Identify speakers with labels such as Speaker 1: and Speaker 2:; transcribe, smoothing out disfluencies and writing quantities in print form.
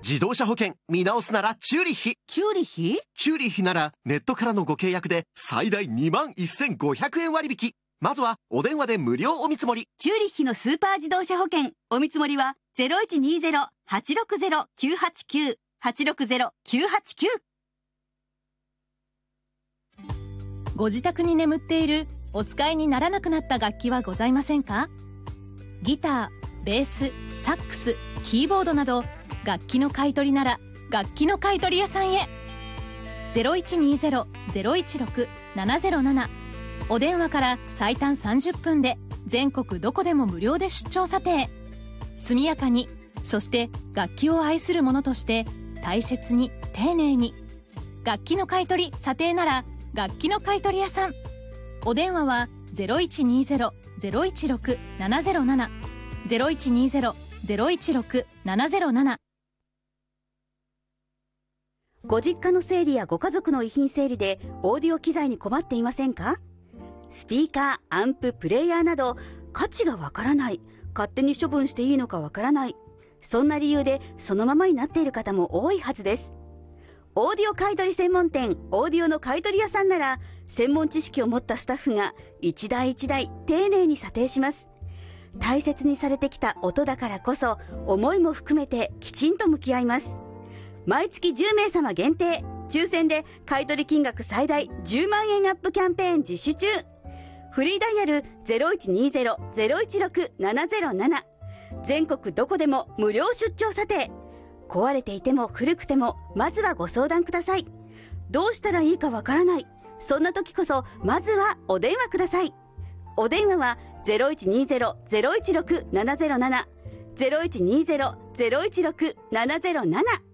Speaker 1: 自動車保険見直すならチューリッヒ。
Speaker 2: チューリッヒ？
Speaker 1: チューリッヒならネットからのご契約で最大21,500円割引。まずはお電話で無料お見積もり。
Speaker 2: チューリッヒのスーパー自動車保険お見積もりは 0120-860-989 860-989。
Speaker 3: ご自宅に眠っているお使いにならなくなった楽器はございませんか？ギター、ベース、サックス、キーボードなど楽器の買い取りなら楽器の買い取り屋さんへ。 0120-016-707 お電話から最短30分で全国どこでも無料で出張査定。速やかに、そして楽器を愛する者として大切に丁寧に。楽器の買い取り査定なら楽器の買い取り屋さん。お電話は 0120-016-707 0120-016-707。
Speaker 4: ご実家の整理やご家族の遺品整理でオーディオ機材に困っていませんか？スピーカー、アンプ、プレイヤーなど価値がわからない、勝手に処分していいのかわからない、そんな理由でそのままになっている方も多いはずです。オーディオ買取専門店オーディオの買取屋さんなら、専門知識を持ったスタッフが一台一台丁寧に査定します。大切にされてきた音だからこそ、思いも含めてきちんと向き合います。毎月10名様限定、抽選で買取金額最大10万円アップキャンペーン実施中。フリーダイヤル 0120-016-707。全国どこでも無料出張査定。壊れていても古くても、まずはご相談ください。どうしたらいいかわからない、そんな時こそまずはお電話ください。お電話は 0120-016-707 0120-016-707